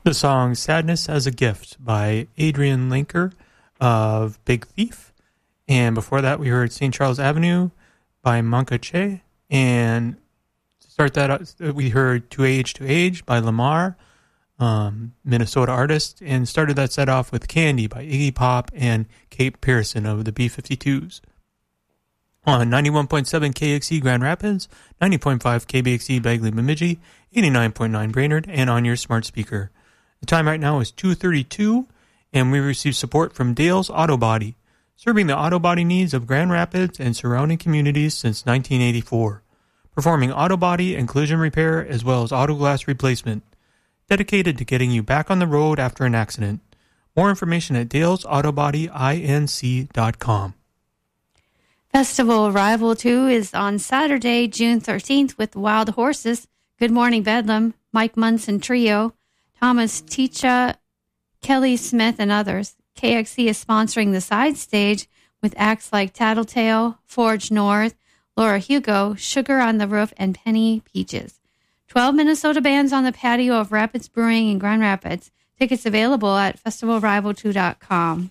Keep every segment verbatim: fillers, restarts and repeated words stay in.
The song Sadness as a Gift by Adrian Linker of Big Thief. And before that, we heard Saint Charles Avenue by Manka Che. And to start that out, we heard To Age to Age by Lamar, um, Minnesota artist. And started that set off with Candy by Iggy Pop and Kate Pearson of the B fifty-twos. On ninety-one point seven K X E Grand Rapids, ninety point five K B X E Bagley Bemidji, eighty-nine point nine Brainerd, and on your smart speaker. The time right now is two thirty-two, and we receive support from Dale's Auto Body, serving the auto body needs of Grand Rapids and surrounding communities since nineteen eighty-four, performing auto body and collision repair as well as auto glass replacement, dedicated to getting you back on the road after an accident. More information at dales auto body inc dot com. Festival Arrival two is on Saturday, June thirteenth with Wild Horses, Good Morning Bedlam, Mike Munson Trio, Thomas Ticha, Kelly Smith, and others. K X C is sponsoring the side stage with acts like Tattletale, Forge North, Laura Hugo, Sugar on the Roof, and Penny Peaches. twelve Minnesota bands on the patio of Rapids Brewing in Grand Rapids. Tickets available at festival arrival two dot com.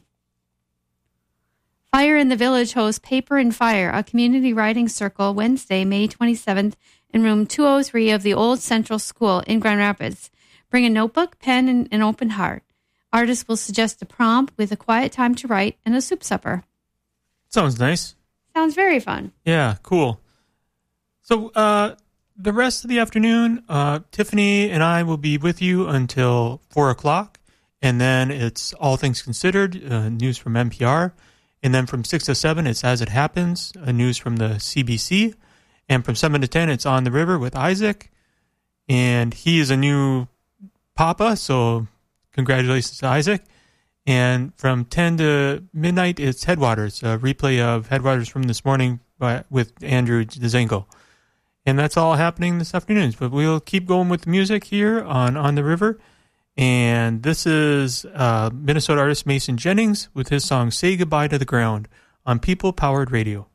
Fire in the Village hosts Paper and Fire, a community writing circle, Wednesday, May twenty-seventh, in room two oh three of the Old Central School in Grand Rapids. Bring a notebook, pen, and an open heart. Artists will suggest a prompt with a quiet time to write and a soup supper. Sounds nice. Sounds very fun. Yeah, cool. So uh, the rest of the afternoon, uh, Tiffany and I will be with you until four o'clock. And then it's All Things Considered, uh, news from N P R. And then from six to seven, it's As It Happens, uh, news from the C B C. And from seven to ten, it's On the River with Isaac. And he is a new Papa, so congratulations to Isaac. And from ten to midnight, it's Headwaters, a replay of Headwaters from this morning by, with Andrew Dzanko. And that's all happening this afternoon. But we'll keep going with the music here on On the River. And this is uh, Minnesota artist Mason Jennings with his song Say Goodbye to the Ground on People Powered Radio.